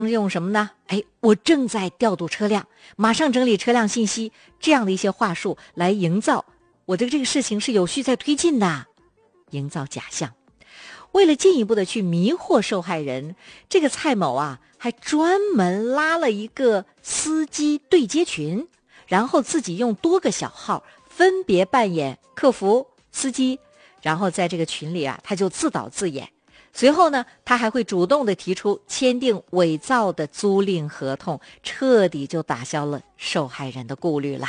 用什么呢？我正在调度车辆，马上整理车辆信息，这样的一些话术来营造我的这个事情是有序在推进的，营造假象。为了进一步的去迷惑受害人，这个蔡某啊还专门拉了一个司机对接群，然后自己用多个小号分别扮演客服、司机，然后在这个群里啊他就自导自演。随后呢，他还会主动的提出签订伪造的租赁合同，彻底就打消了受害人的顾虑啦。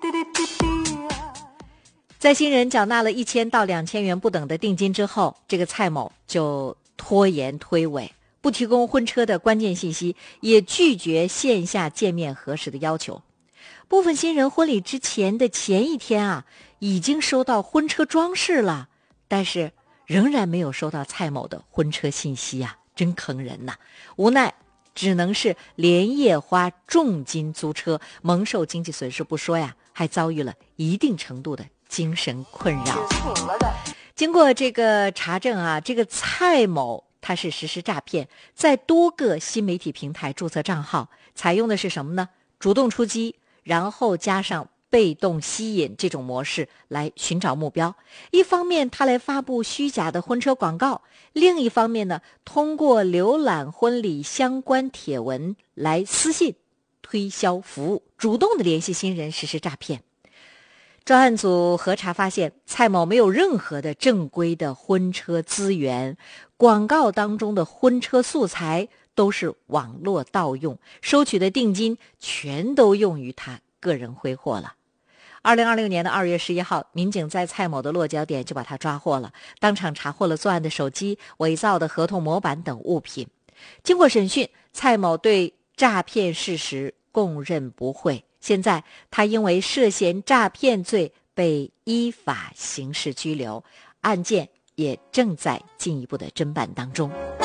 在新人缴纳了1000到2000元不等的定金之后，这个蔡某就拖延推诿，不提供婚车的关键信息，也拒绝线下见面核实的要求。部分新人婚礼之前的前一天啊，已经收到婚车装饰了，但是仍然没有收到蔡某的婚车信息啊，真坑人呐！无奈只能是连夜花重金租车，蒙受经济损失不说呀，还遭遇了一定程度的精神困扰。经过这个查证啊，这个蔡某他是实施诈骗，在多个新媒体平台注册账号，采用的是什么呢？主动出击，然后加上被动吸引这种模式来寻找目标。一方面他来发布虚假的婚车广告，另一方面呢，通过浏览婚礼相关帖文来私信推销服务，主动的联系新人实施诈骗。专案组核查发现，蔡某没有任何的正规的婚车资源，广告当中的婚车素材都是网络盗用，收取的定金全都用于他个人挥霍了。2026年的2月11号，民警在蔡某的落脚点就把他抓获了，当场查获了作案的手机、伪造的合同模板等物品。经过审讯，蔡某对诈骗事实供认不讳。现在他因为涉嫌诈骗罪被依法刑事拘留，案件也正在进一步的侦办当中。